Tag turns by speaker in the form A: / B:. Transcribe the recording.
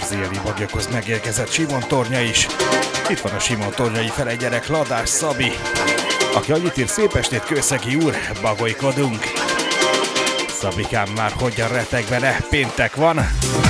A: Zéli Bagyokhoz megérkezett Simon Tornya is. Itt van a Simon Tornyai felegyerek Ladás Szabi, aki annyit ír: szép estét Kőszegi úr, bagolykodunk. Szabikám, már hogyan reteg vele, péntek van.